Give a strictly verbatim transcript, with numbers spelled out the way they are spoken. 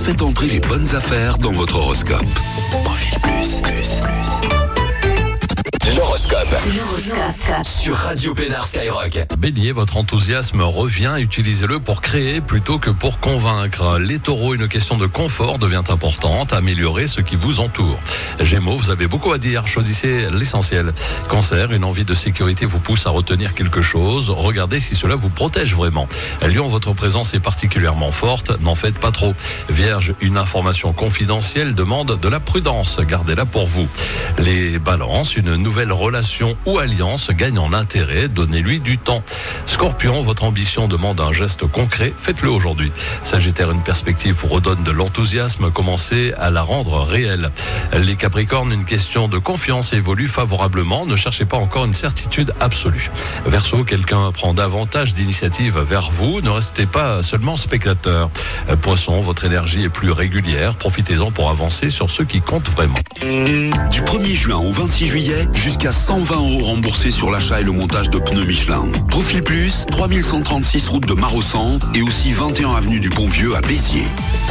faites entrer les bonnes affaires dans votre horoscope. Profil Plus, plus, plus. L'horoscope. L'horoscope. Sur Radio Pénard Skyrock. Bélier, votre enthousiasme revient, utilisez-le pour créer plutôt que pour convaincre. Les taureaux, une question de confort devient importante, améliorez ce qui vous entoure. Gémeaux, vous avez beaucoup à dire, choisissez l'essentiel. Cancer, une envie de sécurité vous pousse à retenir quelque chose, regardez si cela vous protège vraiment. Lion, votre présence est particulièrement forte, n'en faites pas trop. Vierge, une information confidentielle demande de la prudence, gardez-la pour vous. Les balances, une nouvelle relation ou alliance gagne en intérêt, donnez-lui du temps. Scorpion, votre ambition demande un geste concret, faites-le aujourd'hui. Sagittaire, une perspective vous redonne de l'enthousiasme, commencez à la rendre réelle. Les Capricornes, une question de confiance évolue favorablement, ne cherchez pas encore une certitude absolue. Verseau, quelqu'un prend davantage d'initiative vers vous, ne restez pas seulement spectateur. Poisson, votre énergie est plus régulière, profitez-en pour avancer sur ce qui compte vraiment. Du premier juin au vingt-six juillet, jusqu'à cent vingt euros remboursés sur l'achat et le montage de pneus Michelin. Profil Plus, trois mille cent trente-six route de Marossan et aussi vingt et un avenue du Pont-Vieux à Béziers.